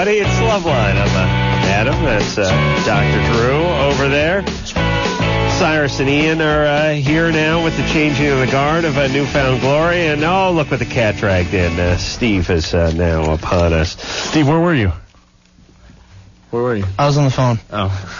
It's Loveline. I'm Adam. That's Dr. Drew over there. Cyrus and Ian are here now with the changing of the guard of Newfound Glory. And, oh, look what the cat dragged in. Steve is now upon us. Steve, where were you? Where were you? I was on the phone. Oh.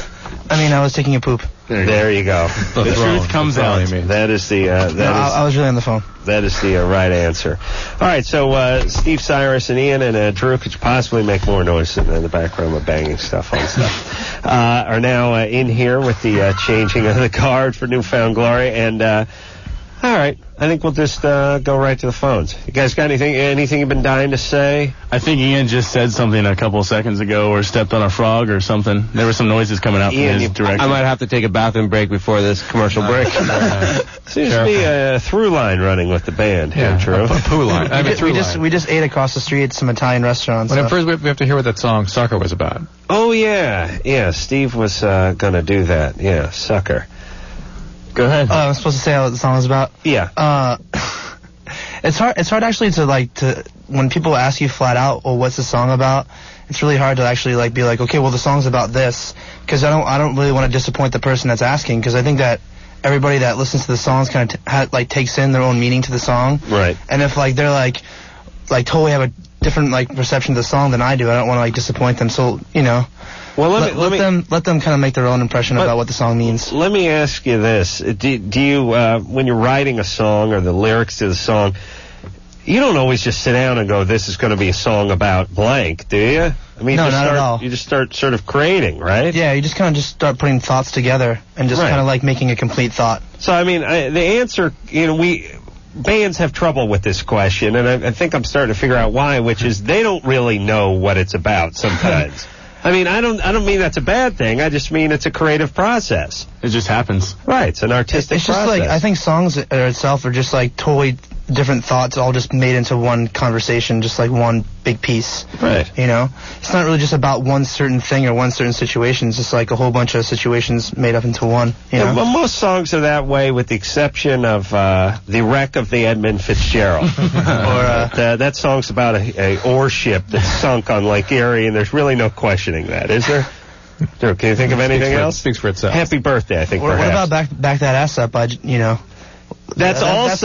I was taking a poop. There you go. The truth comes out. That is the... I was really on the phone. That is the right answer. All right, so Steve, Cyrus, and Ian, and Drew, could you possibly make more noise in the background with banging stuff on stuff, are now in here with the changing of the guard for Newfound Glory. And, all right, I think we'll just go right to the phones. You guys got anything you've been dying to say? I think Ian just said something a couple of seconds ago, or stepped on a frog or something. There were some noises coming out from his direction. I might have to take a bathroom break before this commercial break. Seems to be a through line running with the band here, Drew. A poo line. We just ate across the street at some Italian restaurants. But first, we have to hear what that song, Sucker, was about. Oh, yeah. Steve was going to do that. Yeah, Sucker. Go ahead. I'm supposed to say what the song is about? Yeah. It's hard actually to when people ask you flat out, well, what's the song about? It's really hard to actually be like, okay, well, the song's about this, because I don't really want to disappoint the person that's asking, because I think that everybody that listens to the songs kind of takes in their own meaning to the song. Right. And if they're like totally have a different perception of the song than I do, I don't want to disappoint them. So Well, let them kind of make their own impression about what the song means. Let me ask you this: do you, when you're writing a song or the lyrics to the song, you don't always just sit down and go, "This is going to be a song about blank," do you? I mean, no, not at all. You just start sort of creating, right? Yeah, you just kind of start putting thoughts together and just kind of making a complete thought. So I mean, the answer, bands have trouble with this question, and I think I'm starting to figure out why, which is they don't really know what it's about sometimes. I mean, I don't mean that's a bad thing. I just mean it's a creative process. It just happens. Right. It's an artistic process. It's just I think songs itself are just totally different thoughts all just made into one conversation, just one big piece. Right. It's not really just about one certain thing or one certain situation. It's just a whole bunch of situations made up into one. Yeah, well, most songs are that way, with the exception of The Wreck of the Edmund Fitzgerald. Or that song's about a ore ship that's sunk on Lake Erie, and there's really no questioning that, is there? Drew, can you think of anything else? Speaks for itself. Happy Birthday, I think. Or what about Back That Ass Up? That's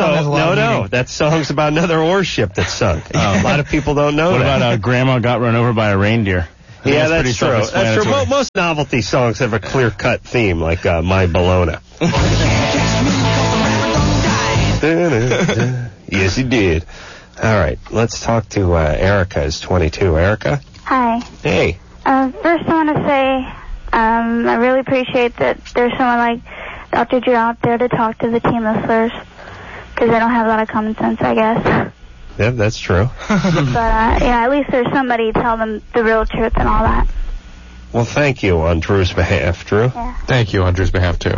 that song's about another ore ship that sunk. A lot of people don't know that. What about Grandma Got Run Over by a Reindeer? Yeah, that's true. That's true. Most novelty songs have a clear-cut theme, like My Bologna. Yes, he did. All right, let's talk to Erica, who's 22. Erica? Hi. Hey. First, I want to say I really appreciate that there's someone like Dr. Drew out there to talk to the teen listeners, because they don't have a lot of common sense, I guess. Yeah, that's true. But, at least there's somebody to tell them the real truth and all that. Well, thank you on Drew's behalf, Drew. Yeah. Thank you on Drew's behalf, too.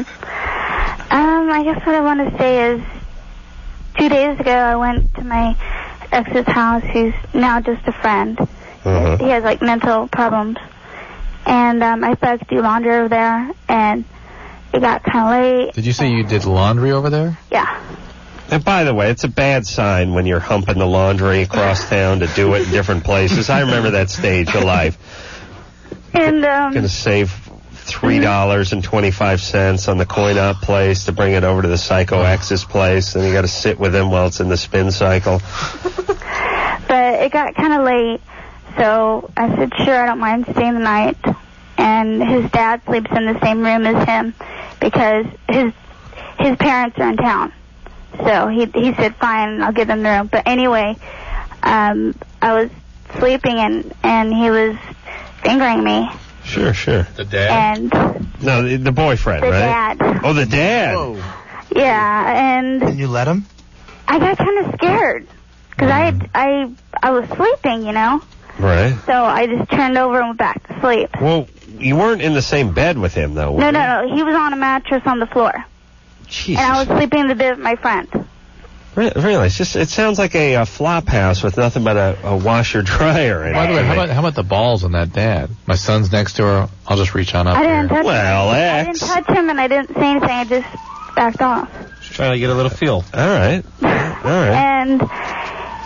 I guess what I want to say is 2 days ago I went to my ex's house, who's now just a friend. He has, mental problems. And I thought I could do laundry over there, and it got kind of late. Did you say you did laundry over there? Yeah. And by the way, it's a bad sign when you're humping the laundry across town to do it in different places. I remember that stage of life. And, going to save $3.25 on the coin-op place to bring it over to the Psycho X's place, and you got to sit with him while it's in the spin cycle. But it got kind of late, so I said, sure, I don't mind staying the night. And his dad sleeps in the same room as him because his parents are in town. So he said, fine, I'll give them the room. But anyway, I was sleeping and he was fingering me. Sure. The dad? No, the boyfriend, right? The dad. Oh, the dad. Whoa. Yeah, and... Did you let him? I got kind of scared because I was sleeping, Right. So I just turned over and went back to sleep. Well, you weren't in the same bed with him, though, were you? No. He was on a mattress on the floor. Jesus. And I was sleeping in the bed with my friend. Really? It sounds like a flop house with nothing but a washer-dryer in it. By the way, how about the balls on that dad? My son's next to her. I'll just reach on up I didn't touch him. X. I didn't touch him, and I didn't say anything. I just backed off. Just trying to get a little feel. All right. And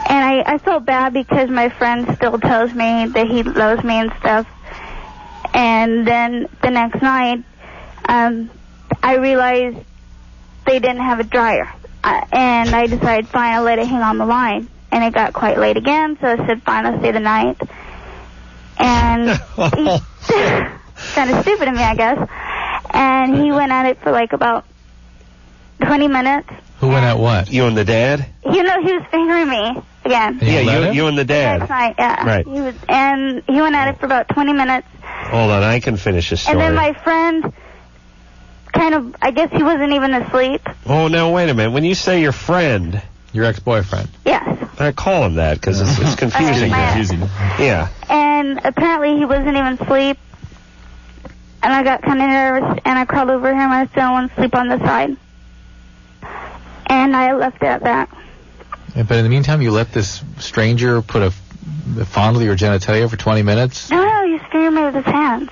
And I felt bad because my friend still tells me that he loves me and stuff. And then the next night, I realized they didn't have a dryer. And I decided, fine, I'll let it hang on the line. And it got quite late again, so I said, fine, I'll stay the night. And he's kind of stupid of me, I guess. And he went at it for like about 20 minutes. Who went at what? You and the dad? You know, he was fingering me again. Yeah, you and the dad. Last night, yeah. Right. And he went at it for about 20 minutes. Hold on, I can finish the story. And then my friend I guess he wasn't even asleep. Oh, no, wait a minute. When you say your friend... Your ex-boyfriend. Yes. I call him that because it's confusing. Yeah. And apparently he wasn't even asleep. And I got kind of nervous, and I crawled over him. I still want to sleep on the side. And I left it at that. Yeah, but in the meantime, you let this stranger fondle your genitalia for 20 minutes? No, he scared me with his hands.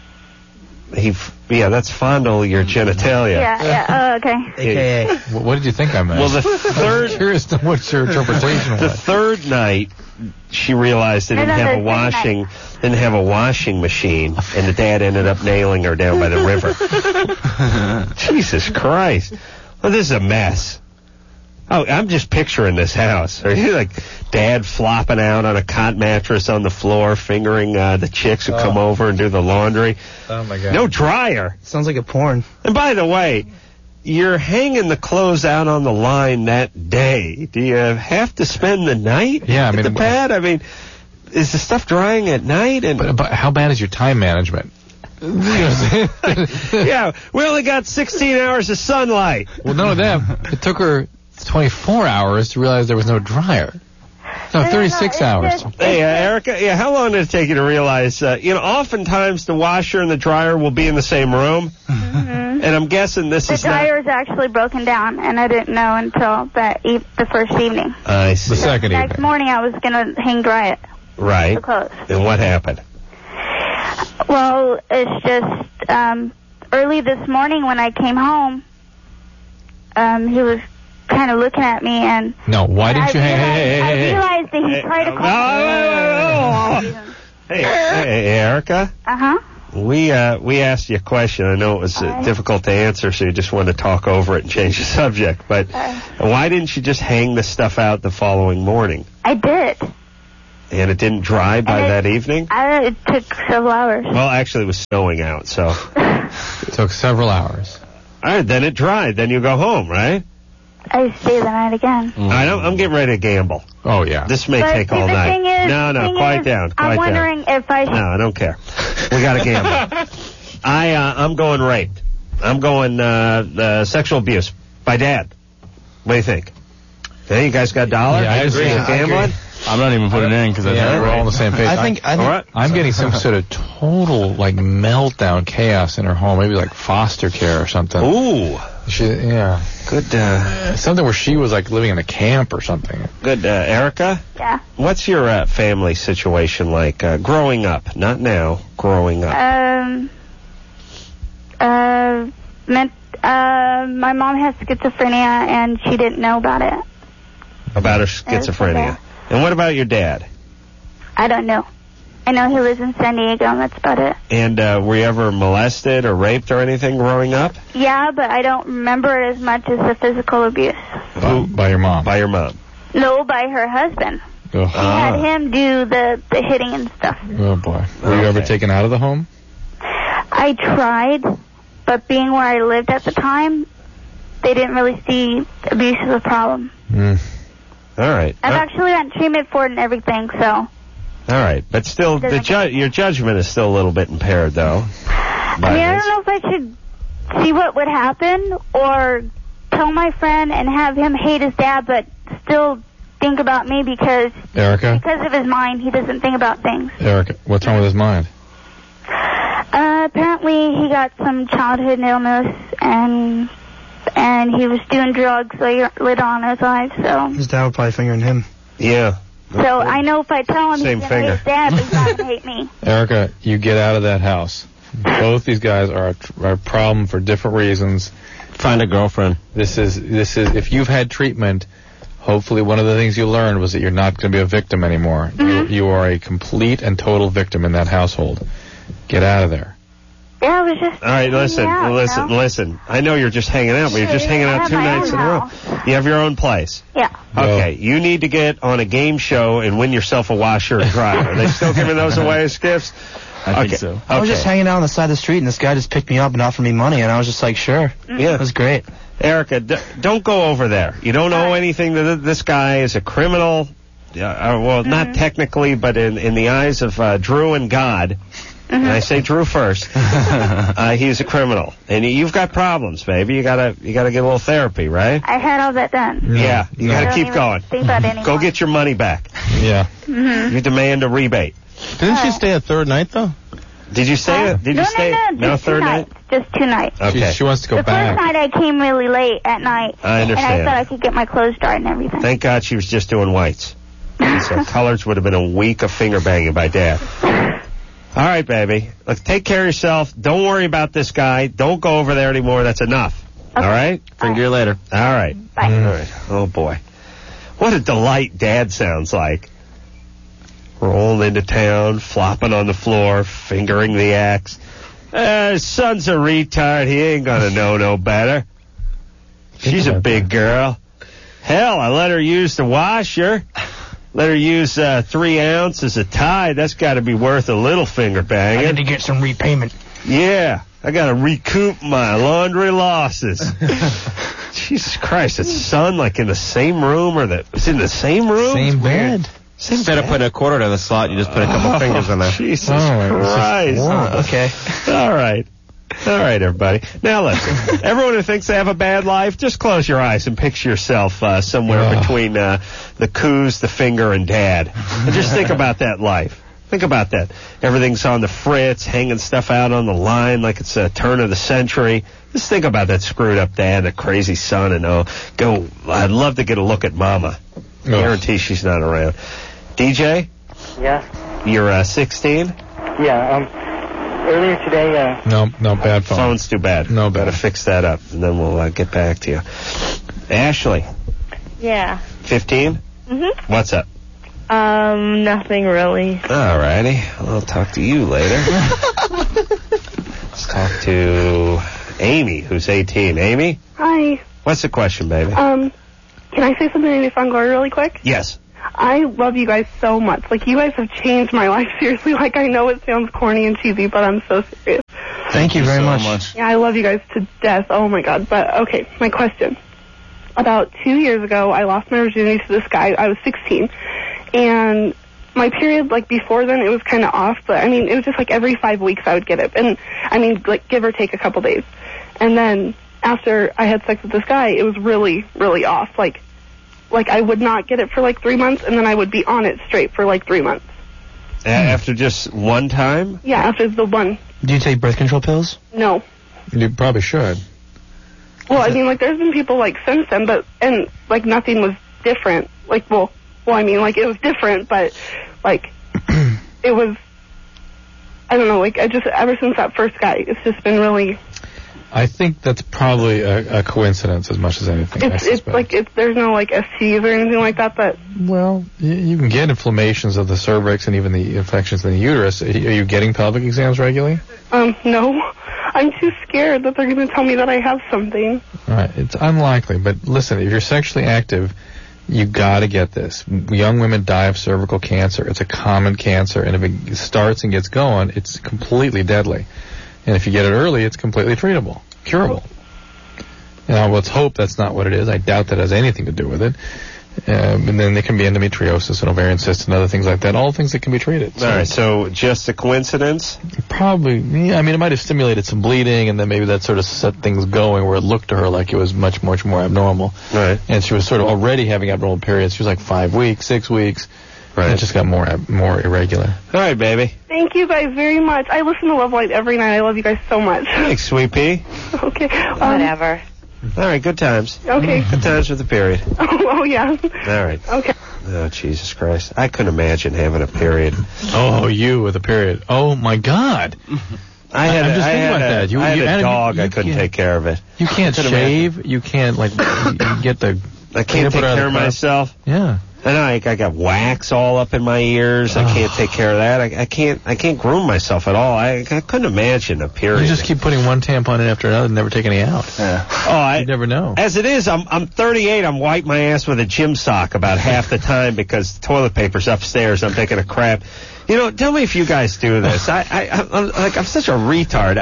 That's fondle your genitalia. Yeah. Okay. AKA. What did you think I meant? Well, the third... I'm curious to what your interpretation was. The third night, she realized they didn't have a washing machine, and the dad ended up nailing her down by the river. Jesus Christ. Well, this is a mess. Oh, I'm just picturing this house. Are you like dad flopping out on a cot mattress on the floor, fingering the chicks who come over and do the laundry? Oh, my God. No dryer. Sounds like a porn. And by the way, you're hanging the clothes out on the line that day. Do you have to spend the night at the pad? I mean, is the stuff drying at night? But how bad is your time management? Yeah, we only got 16 hours of sunlight. Well, none of that. It took her 24 hours to realize there was no dryer. No, 36 hours. Hey, Erica, how long did it take you to realize, oftentimes the washer and the dryer will be in the same room, and I'm guessing this is the dryer is actually broken down, and I didn't know until the first evening. I see. The second evening. Next morning, I was going to hang dry it. Right. The clothes. And what happened? Well, it's just early this morning when I came home, he was kind of looking at me, and no, why didn't you I realized that he tried to call me. Hey, Erica. We asked you a question. I know it was difficult to answer, so you just wanted to talk over it and change the subject. But why didn't you just hang the stuff out the following morning? I did. And it didn't dry by that evening? It took several hours. Well, actually, it was snowing out, so. It took several hours. All right, then it dried. Then you go home, right? I stay the night again. I'm getting ready to gamble. Oh, yeah. This may take all night. No, quiet down. I'm wondering if I should... No, I don't care. We got to gamble. I'm going raped. I'm going sexual abuse by dad. What do you think? Hey, you guys got $1? Yeah, I agree. Gambling? I'm not even putting it in because we're all on the same page. I think I'm getting some sort of total meltdown chaos in her home, maybe like foster care or something. Ooh. Good. Something where she was like living in a camp or something. Good. Erica? Yeah. What's your family situation like growing up? Not now, growing up. My mom has schizophrenia, and she didn't know about it. About her schizophrenia. And what about your dad? I don't know. I know he lives in San Diego, and that's about it. And were you ever molested or raped or anything growing up? Yeah, but I don't remember it as much as the physical abuse. By your mom? By your mom. No, by her husband. Oh. She had him do the hitting and stuff. Oh, boy. Were you ever taken out of the home? I tried, but being where I lived at the time, they didn't really see abuse as a problem. All right. I've actually gotten treatment for it and everything, so... All right, but still, your judgment is still a little bit impaired, though. I don't know if I should see what would happen, or tell my friend and have him hate his dad, but still think about me because... Erica? Because of his mind, he doesn't think about things. Erica, what's wrong with his mind? Apparently he got some childhood illness, and he was doing drugs later on in his life, so... His dad would probably fingering him. Yeah. So I know if I tell him he's going to hate his dad, but he's not going to hate me. Erica, you get out of that house. Both these guys are a problem for different reasons. Find a girlfriend. This is if you've had treatment, Hopefully one of the things you learned was that you're not going to be a victim anymore. You are a complete and total victim in that household. Get out of there. Yeah, I was just. All right, listen. I know you're just hanging out, but you're just hanging out 2 nights in a row. You have your own place. Yeah. Okay, you need to get on a game show and win yourself a washer and dryer. Are they still giving those away as gifts? I think so. I was just hanging out on the side of the street, and this guy just picked me up and offered me money, and I was just like, sure. Yeah. It was great. Erica, don't go over there. You don't owe anything to this guy. Is a criminal. Well, not technically, but in the eyes of Drew and God, and I say Drew first, he's a criminal. And you've got problems, baby. You gotta get a little therapy, right? I had all that done. Yeah, you gotta keep going. Think about it anymore. Go get your money back. Yeah. You demand a rebate. Didn't she stay a third night, though? Did you stay? Did you stay? No, third night? Just 2 nights. Okay. She wants to go The back. first night I came really late at night. I understand. And I thought I could get my clothes dried and everything. Thank God she was just doing whites. So colors would have been a week of finger banging by Dad. All right, baby. Look, take care of yourself. Don't worry about this guy. Don't go over there anymore. That's enough. Okay. All right? Finger you later. All right. Bye. All right. Oh, boy. What a delight Dad sounds like. Rolling into town, flopping on the floor, fingering the axe. His son's a retard. He ain't gonna know no better. She's a big girl. Hell, I let her use the washer. Let her use 3 ounces of Tide. That's got to be worth a little finger I banging. had to get some repayment. Yeah, I got to recoup my laundry losses. Jesus Christ, it's son like in the same room it's in the same room? Same bed. Instead of putting a quarter down the slot, you just put a couple fingers in there. Jesus Christ. Okay. All right, everybody. Now listen, everyone who thinks they have a bad life, just close your eyes and picture yourself somewhere between the coos, the finger, and Dad. And just think about that life. Think about that. Everything's on the fritz, hanging stuff out on the line like it's a turn of the century. Just think about that screwed up dad, that crazy son, and I'd love to get a look at Mama. Guarantee she's not around. DJ? Yeah. You're 16? Yeah. Earlier today. No, bad phone. Phone's too bad. No, better fix that up, and then we'll get back to you. Ashley? Yeah. 15? Mhm. What's up? Nothing really. All righty. I'll talk to you later. Let's talk to Amy, who's 18. Amy? Hi. What's the question, baby? Can I say something to Miss Glory really quick? Yes. I love you guys so much. Like, you guys have changed my life, seriously. Like, I know it sounds corny and cheesy, but I'm so serious. Thank you very much. Yeah, I love you guys to death. Oh, my God. But, okay, my question. About 2 years ago, I lost my virginity to this guy. I was 16. And my period, like, before then, it was kind of off. But, I mean, it was just, like, every 5 weeks I would get it. And, I mean, like, give or take a couple days. And then after I had sex with this guy, it was really, really off. Like I would not get it for like 3 months, and then I would be on it straight for like 3 months. After just one time? Yeah, after the one. Do you take birth control pills? No. You probably should. Well, I mean, like, there's been people, like, since then, and, like, nothing was different. Like, well, I mean, like, it was different, but, like, it was, I don't know, like, ever since that first guy, it's just been really... I think that's probably a coincidence as much as anything. It's like, there's no, like, STs or anything like that, but... Well, you can get inflammations of the cervix and even the infections in the uterus. Are you getting pelvic exams regularly? No. I'm too scared that they're going to tell me that I have something. All right, it's unlikely, but listen, if you're sexually active, you got to get this. Young women die of cervical cancer. It's a common cancer, and if it starts and gets going, it's completely deadly. And if you get it early, it's completely treatable, curable. Now, let's hope that's not what it is. I doubt that has anything to do with it. And then there can be endometriosis and ovarian cysts and other things like that, all things that can be treated. All right, so just a coincidence? Probably, yeah. I mean, it might have stimulated some bleeding, and then maybe that sort of set things going where it looked to her like it was much, much more abnormal. Right. And she was sort of already having abnormal periods. She was like 5 weeks, 6 weeks. Right. And it just got more irregular. All right, baby. Thank you guys very much. I listen to Love Light every night. I love you guys so much. Thanks, Sweet Pea. Okay. Whatever. All right, good times. Okay. Good times with the period. Oh, yeah. All right. Okay. Oh, Jesus Christ. I couldn't imagine having a period. Oh, you with a period. Oh, my God. I had I'm just thinking about a, that. You- I had you a had a- dog. you I couldn't can't- take care of it. You can't I couldn't shave. You can't you get the. I can't take care of myself. Yeah. And I got wax all up in my ears. I can't take care of that. I can't groom myself at all. I couldn't imagine a period. You just keep putting one tampon in after another and never take any out. You never know. As it is, I'm 38. I'm wiping my ass with a gym sock about half the time because the toilet paper's upstairs. I'm taking a crap. You know, tell me if you guys do this. I'm such a retard.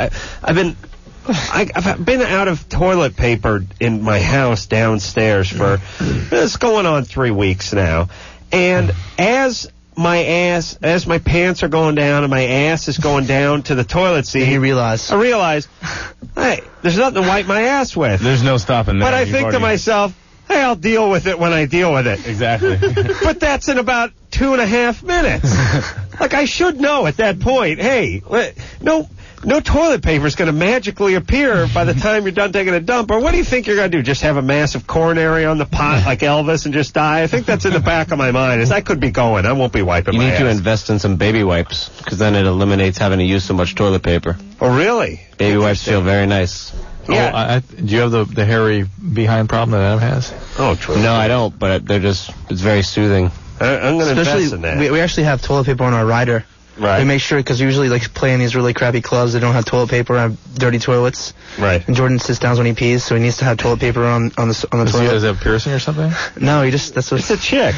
I've been out of toilet paper in my house downstairs for it's going on 3 weeks now, and as my pants are going down and my ass is going down to the toilet seat, I realize, hey, there's nothing to wipe my ass with. There's no stopping there. But I think to myself, hey, I'll deal with it when I deal with it. Exactly. But that's in about 2.5 minutes. Like, I should know at that point, hey, no toilet paper is going to magically appear by the time you're done taking a dump. Or what do you think you're going to do? Just have a massive coronary on the pot like Elvis and just die? I think that's in the back of my mind. Is I could be going. I won't be wiping You my need ass. to invest in some baby wipes, because then it eliminates having to use so much toilet paper. Oh, really? Baby wipes feel very nice. Yeah. Do you have the hairy behind problem that Adam has? Oh, true. No, I don't, but it's very soothing. I'm going to invest in that. We actually have toilet paper on our rider. Right. We make sure, because we usually play in these really crappy clubs that don't have toilet paper and have dirty toilets. Right. And Jordan sits down when he pees, so he needs to have toilet paper on the Does he toilet. have a piercing or something? No, that's what. It's a chick.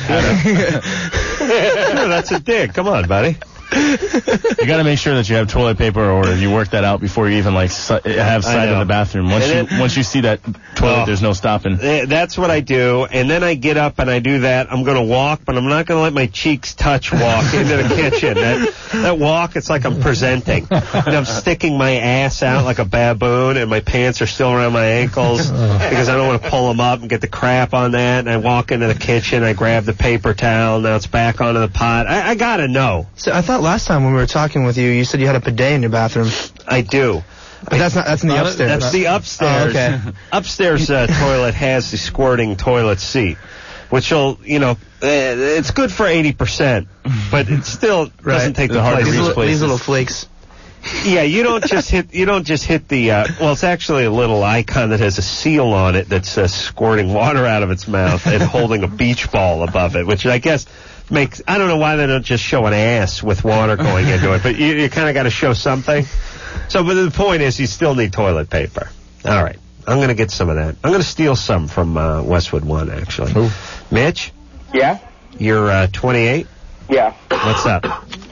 No, that's a dick. Come on, buddy. You got to make sure that you have toilet paper, or you work that out before you even have sight in the bathroom. Once you see that toilet, there's no stopping. That's what I do, and then I get up and I do that. I'm going to walk, but I'm not going to let my cheeks touch walk into the kitchen. That walk, it's like I'm presenting, and I'm sticking my ass out like a baboon, and my pants are still around my ankles because I don't want to pull them up and get the crap on that. And I walk into the kitchen, I grab the paper towel, now it's back onto the pot. I got to know. So I thought last time when we were talking with you, you said you had a bidet in your bathroom. I do. But that's in the upstairs. That's the upstairs. Oh, okay. Upstairs toilet has the squirting toilet seat, which will, it's good for 80%, but it still doesn't take the place. These little flakes. Yeah, you don't just hit the, well, it's actually a little icon that has a seal on it that's squirting water out of its mouth and holding a beach ball above it, which I guess makes, I don't know why they don't just show an ass with water going into it, but you kind of got to show something. So, but the point is, you still need toilet paper. All right, I'm going to get some of that. I'm going to steal some from Westwood One, actually. Ooh. Mitch? Yeah? You're 28? Yeah. What's up?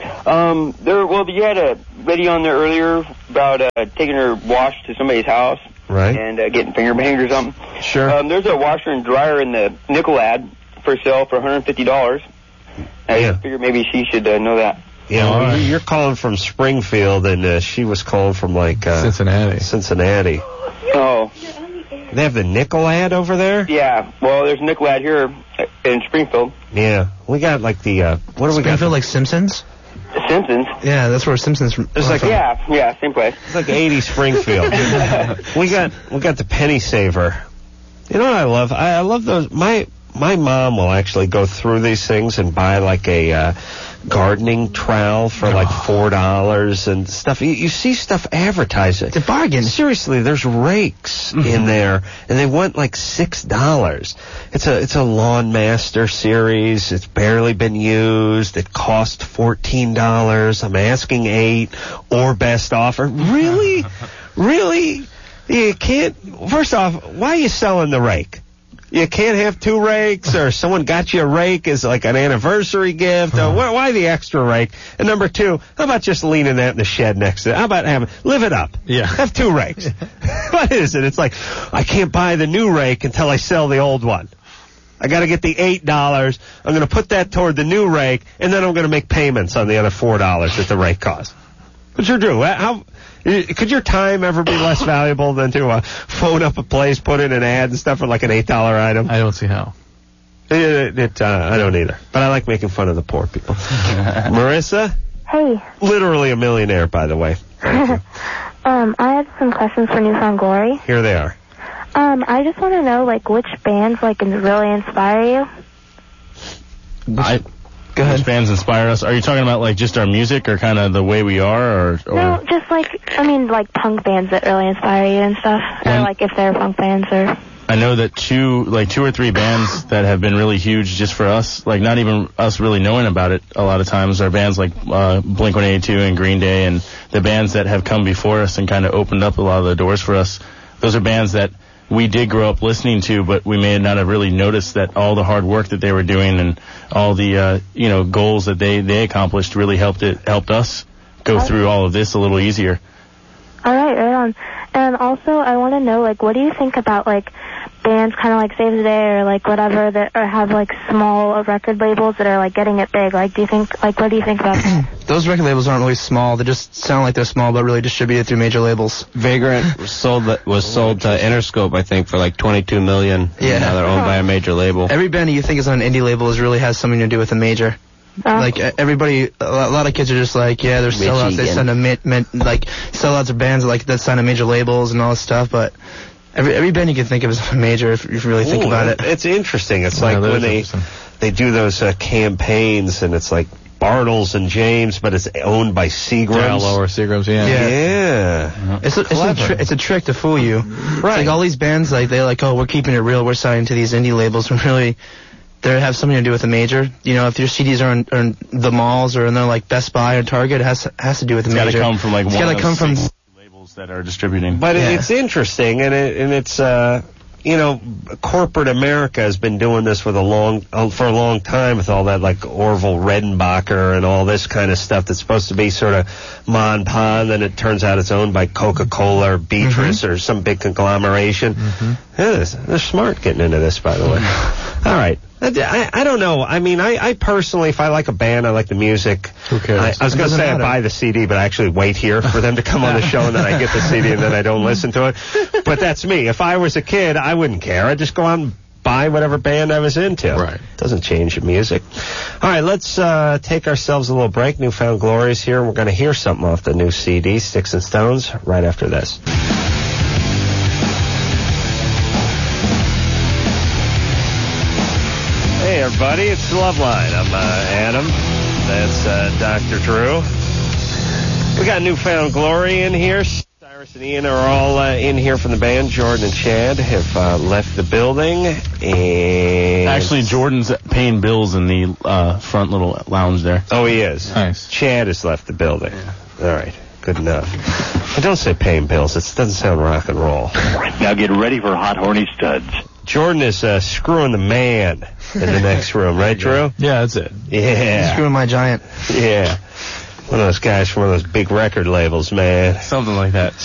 You had a lady on there earlier about taking her wash to somebody's house. Right. And getting finger banged or something. Sure. There's a washer and dryer in the nickel ad for sale for $150. I figured maybe she should know that. Yeah, well, you're calling from Springfield, and she was calling from, Cincinnati. Oh. They have the nickel ad over there? Yeah. Well, there's a nickel ad here in Springfield. Yeah. We got, what do we got? Springfield, like Simpsons? The Simpsons? Yeah, that's where Simpsons from. There's Yeah, same place. It's like 80 Springfield. we got the Penny Saver. You know what I love? I love those. My mom will actually go through these things and buy like a gardening trowel for like $4 and stuff. You see stuff advertised. It's a bargain. Seriously, there's rakes in there, and they want like $6. It's a Lawn Master series. It's barely been used. It cost $14. I'm asking $8 or best offer. Really? Really? You can't. First off, why are you selling the rake? You can't have 2 rakes, or someone got you a rake as like an anniversary gift. Why the extra rake? And number 2, how about just leaning that in the shed next to it? How about live it up? Yeah. Have 2 rakes. What is it? It's like, I can't buy the new rake until I sell the old one. I got to get the $8. I'm going to put that toward the new rake, and then I'm going to make payments on the other $4 that the rake costs. But you're true. Could your time ever be less valuable than to phone up a place, put in an ad and stuff for like an $8 item? I don't see how. I don't either. But I like making fun of the poor people. Marissa? Hey. Literally a millionaire, by the way. I had some questions for Newfound Glory. Here they are. I just want to know, which bands, really inspire you? Go Go ahead. Which bands inspire us? Are you talking about like just our music or kind of the way we are, or? No, just like punk bands that really inspire you and stuff, or like if they're punk bands or. I know that two or three bands that have been really huge just for us, like not even us really knowing about it a lot of times, are bands like Blink-182 and Green Day, and the bands that have come before us and kind of opened up a lot of the doors for us. Those are bands that we did grow up listening to, but we may not have really noticed that all the hard work that they were doing and all the goals that they accomplished really helped us go through all of this a little easier. All right, right on. And also, I want to know, like, what do you think about, like, bands kind of like Save the Day or, like, whatever, that or have, like, small record labels that are, like, getting it big? Like, what do you think about that? Those record labels aren't really small. They just sound like they're small, but really distributed through major labels. Vagrant was sold to Interscope, I think, for like $22 million. Yeah. Now they're owned by a major label. Every band you think is on an indie label really has something to do with a major. Like everybody, a lot of kids are just like, yeah, they're sellouts. They sign sellouts are bands like that sign to major labels and all this stuff. But every band you can think of is a major if you really think about it. It's interesting. It's like when they do those campaigns and it's like Bartles and James, but it's owned by Seagram's. Gallo or Seagram's, yeah. It's a trick to fool you. Right. It's like all these bands, like they're like, oh, we're keeping it real. We're signing to these indie labels. When really, they have something to do with a major. You know, if your CDs are in the malls or in the like Best Buy or Target, it has to do with a major. It's got to come from like it's one gotta of come from labels that are distributing. But it's interesting, and it's corporate America has been doing this for a long time with all that like Orville Redenbacher and all this kind of stuff that's supposed to be sort of ma and pa, and then it turns out it's owned by Coca-Cola or Beatrice or some big conglomeration. Yeah, they're smart getting into this, by the way. All right. I don't know. I mean, I personally, if I like a band, I like the music. Who cares? I was going to say I buy the CD, but I actually wait here for them to come on the show, and then I get the CD, and then I don't listen to it. But that's me. If I was a kid, I wouldn't care. I'd just go out and buy whatever band I was into. Right. Doesn't change the music. All right, let's take ourselves a little break. Newfound Glory's here. We're going to hear something off the new CD, Sticks and Stones, right after this. Hey, everybody, it's Loveline. I'm Adam. That's Dr. Drew. We got Newfound Glory in here. Cyrus and Ian are all in here from the band. Jordan and Chad have left the building. And actually, Jordan's paying bills in the front little lounge there. Oh, he is? Nice. Chad has left the building. Yeah. All right. Good enough. I don't say paying bills. It doesn't sound rock and roll. Now get ready for Hot Horny Studs. Jordan is screwing the man in the next room, right, Drew? Yeah, that's it. Yeah. Screwing my giant. Yeah. One of those guys from one of those big record labels, man. Something like that.